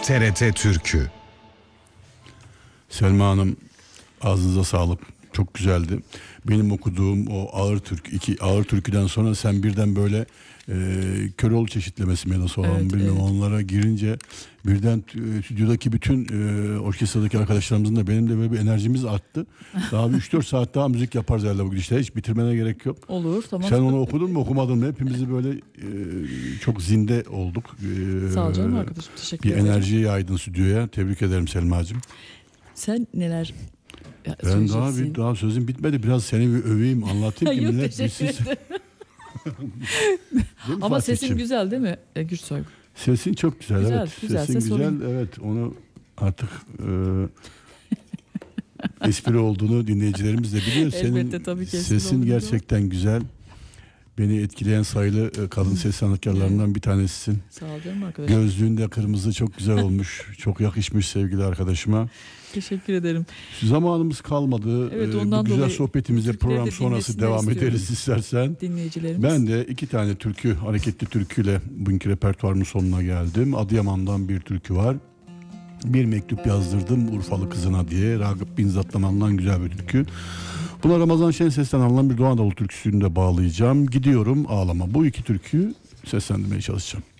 TRT Türkü. Selma Hanım, ağzınıza sağlık. Çok güzeldi. Benim okuduğum o ağır türküden sonra sen birden böyle Köroğlu çeşitlemesi mi nasıl olan bilmiyorum, onlara girince birden stüdyodaki bütün orkestradaki arkadaşlarımızın da benim de böyle bir enerjimiz arttı. Daha bir 3-4 saat daha müzik yaparız herhalde bu gidişte. Hiç bitirmene gerek yok. Olur, tamam. Sen onu okudun mu okumadın mı? Hepimizi böyle çok zinde olduk. Sağ ol canım arkadaşım, teşekkür ederim. Bir enerji yaydın stüdyoya. Tebrik ederim Selma'cığım. Sen neler Ben daha sözüm bitmedi. Biraz seni bir öveyim, anlatayım ki Yok, millet teşekkür bilsin. ederim. Değil mi Ama Fatih'ciğim? sesin güzel değil mi Gürsoy? Sesin çok güzel, Güzel, evet. güzel, Sesin ses güzel, olayım. evet. Onu artık espri olduğunu dinleyicilerimiz de biliyor. Elbette, tabii ki espri sesin olduğunu gerçekten güzel. Beni etkileyen sayılı kadın ses sanatkarlarından bir tanesisin. Sağ ol canım arkadaşım. Gözlüğün de kırmızı çok güzel olmuş. Çok yakışmış sevgili arkadaşıma. Teşekkür ederim. Zamanımız kalmadı. Evet, Bu ondan güzel dolayı sohbetimize türküleri program de sonrası dinlesinler devam istiyorum. ederiz istersen. Dinleyicilerimiz. Ben de 2 tane türkü, hareketli türküyle bugünkü repertuarımın sonuna geldim. Adıyaman'dan bir türkü var. Bir mektup yazdırdım Urfalı kızına diye. Ragıp Binzatlaman'dan güzel bir türkü. Buna Ramazan Şenses'ten alınan bir Doğu Anadolu türküsünü de bağlayacağım. Gidiyorum ağlama. Bu 2 türküyü seslendirmeye çalışacağım.